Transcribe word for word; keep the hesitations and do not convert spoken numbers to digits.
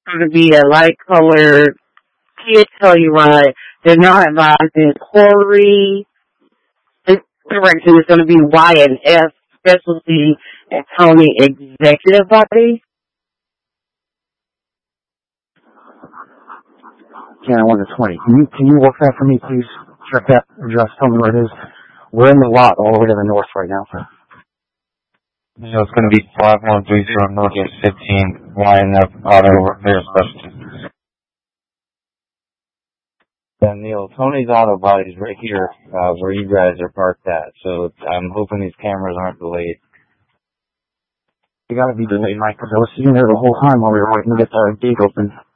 going to be a light colored kid Telluride. They're not advised in Corey. Direction is going to be Y and F Specialty and Tony Executive Body. Yeah, one to twenty. Can you, can you work that for me, please? Check that address. Tell me where it is. We're in the lot all the way to the north right now. So it's going to be five one three zero Northeast fifteen Y and F Auto Repair Specialty. Yeah, Neil, Tony's Auto Body is right here, uh, where you guys are parked at, so I'm hoping these cameras aren't delayed. You gotta be delayed, Mike, because I was sitting there the whole time while we were waiting to get the gate open.